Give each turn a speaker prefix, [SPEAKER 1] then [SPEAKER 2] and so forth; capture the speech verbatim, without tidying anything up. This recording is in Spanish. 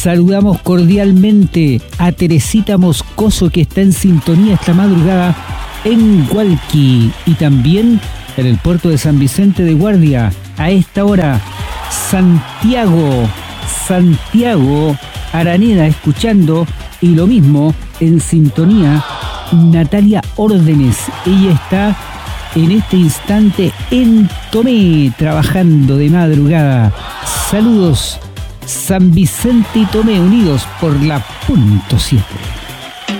[SPEAKER 1] Saludamos cordialmente a Teresita Moscoso, que está en sintonía esta madrugada en Hualqui y también en el puerto de San Vicente de Guardia. A esta hora, Santiago, Santiago Araneda escuchando, y lo mismo en sintonía Natalia Órdenes. Ella está en este instante en Tomé, trabajando de madrugada. Saludos, San Vicente y Tomé, unidos por la punto siete.